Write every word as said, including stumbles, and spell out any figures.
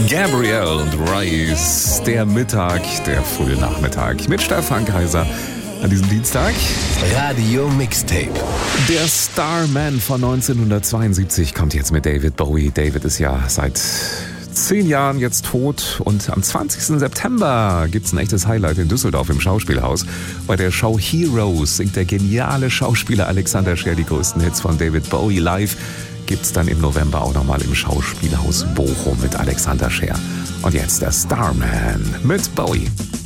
Gabrielle und Rice, der Mittag, der frühe Nachmittag mit Stefan Kaiser an diesem Dienstag. Radio Mixtape. Der Starman von neunzehnhundertzweiundsiebzig kommt jetzt mit David Bowie. David ist ja seit zehn Jahren jetzt tot und am zwanzigsten September gibt's ein echtes Highlight in Düsseldorf im Schauspielhaus. Bei der Show Heroes singt der geniale Schauspieler Alexander Scheer die größten Hits von David Bowie live. Gibt's dann im November auch nochmal im Schauspielhaus Bochum mit Alexander Scheer. Und jetzt der Starman mit Bowie.